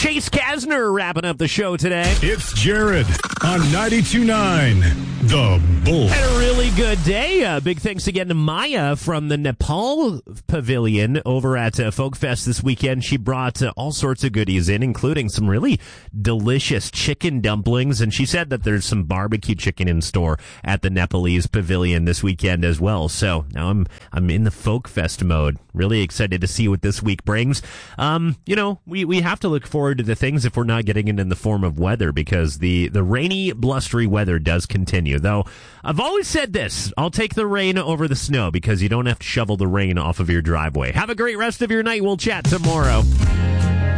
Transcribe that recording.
Chase Kasner wrapping up the show today. It's Jared on 92.9 The Bull. Had a really good day. Big thanks again to Maya from the Nepal Pavilion over at Folk Fest this weekend. She brought all sorts of goodies in, including some really delicious chicken dumplings. And she said that there's some barbecue chicken in store at the Nepalese Pavilion this weekend as well. So now I'm in the Folk Fest mode. Really excited to see what this week brings. We have to look forward to the things if we're not getting it in the form of weather, because the rainy, blustery weather does continue. Though I've always said this, I'll take the rain over the snow because you don't have to shovel the rain off of your driveway. Have a great rest of your night. We'll chat tomorrow.